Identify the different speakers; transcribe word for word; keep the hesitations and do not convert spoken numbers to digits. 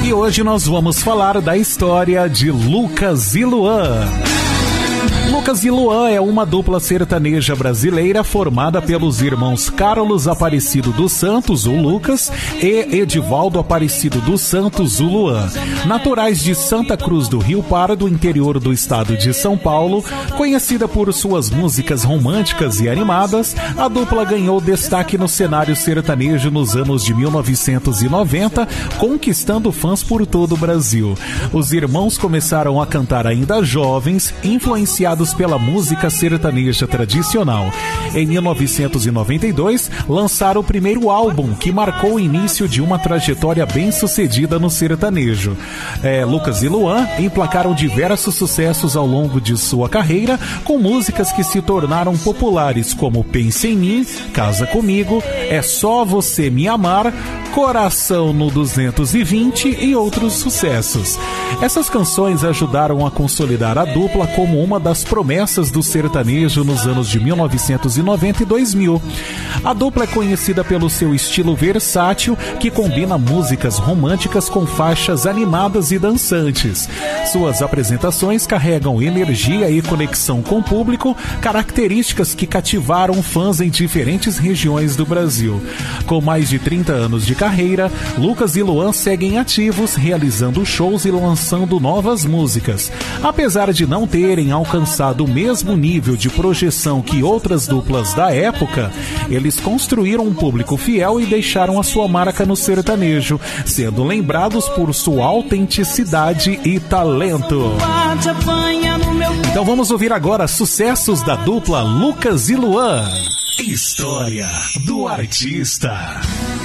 Speaker 1: E hoje nós vamos falar da história de Lucas e Luan. Lucas e Luan é uma dupla sertaneja brasileira formada pelos irmãos Carlos Aparecido dos Santos, o Lucas, e Edivaldo Aparecido dos Santos, o Luan. Naturais de Santa Cruz do Rio Pardo, interior do estado de São Paulo, conhecida por suas músicas românticas e animadas, a dupla ganhou destaque no cenário sertanejo nos anos de mil novecentos e noventa, conquistando fãs por todo o Brasil. Os irmãos começaram a cantar ainda jovens, influenciados pela música sertaneja tradicional. Em mil novecentos e noventa e dois, lançaram o primeiro álbum, que marcou o início de uma trajetória bem-sucedida no sertanejo. É, Lucas e Luan emplacaram diversos sucessos ao longo de sua carreira, com músicas que se tornaram populares, como Pensa em Mim, Casa Comigo, É Só Você Me Amar, Coração no duzentos e vinte e outros sucessos. Essas canções ajudaram a consolidar a dupla como uma das promessas do sertanejo nos anos de mil novecentos e noventa e dois mil. A dupla é conhecida pelo seu estilo versátil, que combina músicas românticas com faixas animadas e dançantes. Suas apresentações carregam energia e conexão com o público, características que cativaram fãs em diferentes regiões do Brasil. Com mais de trinta anos de carreira, Lucas e Luan seguem ativos, realizando shows e lançando novas músicas. Apesar de não terem alcançado o mesmo nível de projeção que outras duplas da época, eles construíram um público fiel e deixaram a sua marca no sertanejo, sendo lembrados por sua autenticidade e talento. Então vamos ouvir agora sucessos da dupla Lucas e Luan. História do artista.